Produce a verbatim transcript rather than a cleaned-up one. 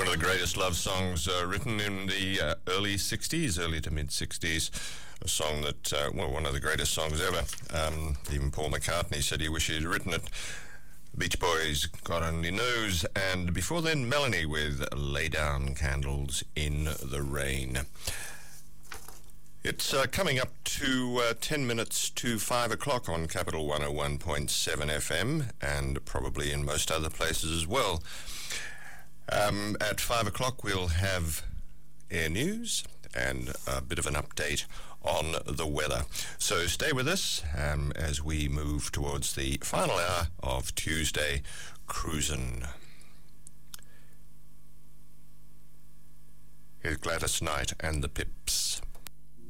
One of the greatest love songs uh, written in the uh, early sixties, early to mid sixties. A song that, uh, well, one of the greatest songs ever. Um, even Paul McCartney said he wished he'd written it. Beach Boys, God Only Knows, and before then Melanie with Lay Down Candles in the Rain. It's uh, coming up to uh, ten minutes to five o'clock on Capital one oh one point seven F M, and probably in most other places as well. Um, at five o'clock we'll have Air News and a bit of an update on the weather. So stay with us um, as we move towards the final hour of Tuesday Cruisin'. Here's Gladys Knight and the Pips.